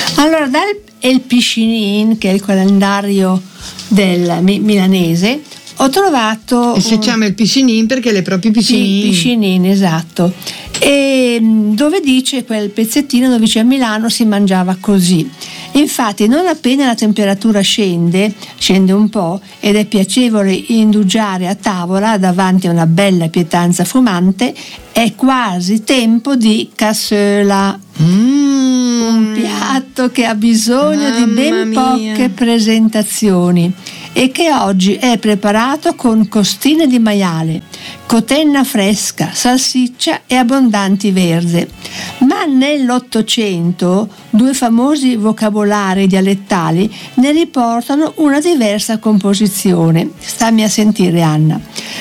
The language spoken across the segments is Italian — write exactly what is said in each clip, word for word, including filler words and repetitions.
Allora, dal El Piscinin, che è il calendario del mi- milanese, ho trovato e si un... chiama il Piscinin perché le proprie piscine. Piscinin, esatto. E dove dice quel pezzettino dove dice: a Milano si mangiava così. Infatti, non appena la temperatura scende, scende un po', ed è piacevole indugiare a tavola davanti a una bella pietanza fumante, è quasi tempo di cassola. Mm. Un piatto che ha bisogno Mamma di ben mia. poche presentazioni e che oggi è preparato con costine di maiale, cotenna fresca, salsiccia e abbondanti verze. Ma nell'Ottocento due famosi vocabolari dialettali ne riportano una diversa composizione. Stammi a sentire, Anna.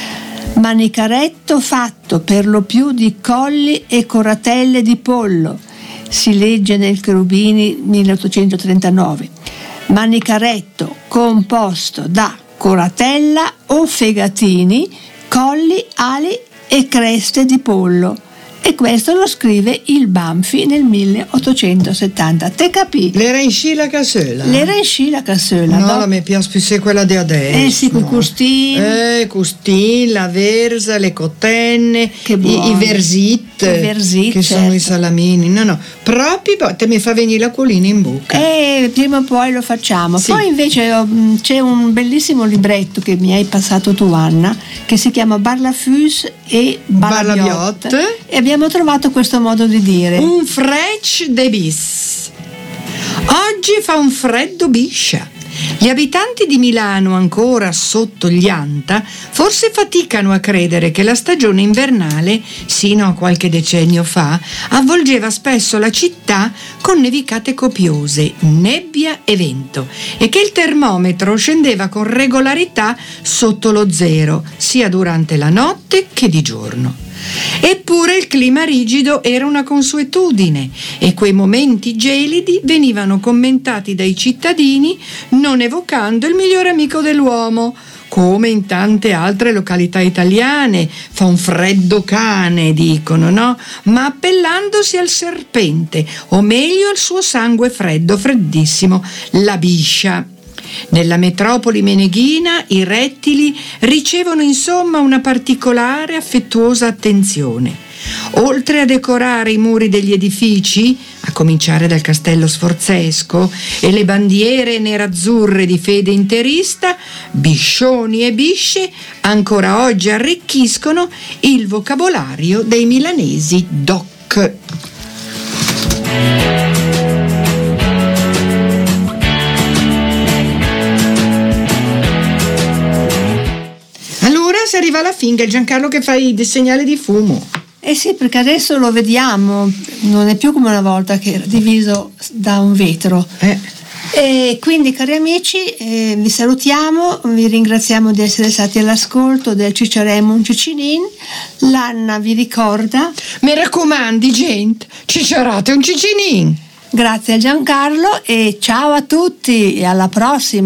Manicaretto fatto per lo più di colli e coratelle di pollo, si legge nel Cherubini milleottocentotrentanove. Manicaretto composto da coratella o fegatini, colli, ali e creste di pollo. E questo lo scrive il Banfi nel milleottocentosettanta. Te capì? L'era in sci la cassola? L'era in sci la cassola. No, dopo... la mi piace più se quella di adesso. Eh sì, con i custini. Eh, custini, la verza, le cotenne, Che i, buoni. i versit, I versit, che certo. sono i salamini. No, no, proprio poi te mi fa venire l'acquolina in bocca. E prima o poi lo facciamo. Sì. Poi invece mh, c'è un bellissimo libretto che mi hai passato tu, Anna, che si chiama Barlafus e Balabiot, Balabiot. e abbiamo trovato questo modo di dire. Un frecce de bis. Oggi fa un freddo biscia. Gli abitanti di Milano, ancora sotto gli Anta, forse faticano a credere che la stagione invernale, sino a qualche decennio fa, avvolgeva spesso la città con nevicate copiose, nebbia e vento, e che il termometro scendeva con regolarità sotto lo zero, sia durante la notte che di giorno. Eppure il clima rigido era una consuetudine e quei momenti gelidi venivano commentati dai cittadini non evocando il migliore amico dell'uomo, come in tante altre località italiane, fa un freddo cane, dicono, no? Ma appellandosi al serpente, o meglio al suo sangue freddo, freddissimo, la biscia. Nella metropoli meneghina i rettili ricevono insomma una particolare affettuosa attenzione. Oltre a decorare i muri degli edifici, a cominciare dal castello sforzesco, e le bandiere nerazzurre di fede interista, biscioni e bisce ancora oggi arricchiscono il vocabolario dei milanesi doc. Si arriva alla finga, Giancarlo che fa i segnali di fumo. Eh sì, perché adesso lo vediamo, non è più come una volta che era diviso da un vetro. Eh. E quindi, cari amici, eh, vi salutiamo, vi ringraziamo di essere stati all'ascolto del Cicciaremo un Cicinin. L'Anna vi ricorda. Mi raccomandi, gente, cicciarate un Cicinin. Grazie a Giancarlo e ciao a tutti e alla prossima.